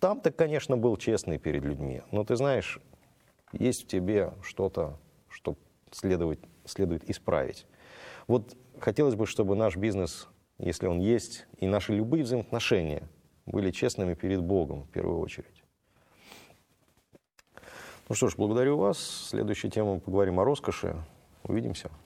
там ты, конечно, был честный перед людьми, но ты знаешь, есть в тебе что-то, что следует исправить. Вот хотелось бы, чтобы наш бизнес, если он есть, и наши любые взаимоотношения были честными перед Богом в первую очередь. Ну что ж, благодарю вас. В следующей теме мы поговорим о роскоши. Увидимся.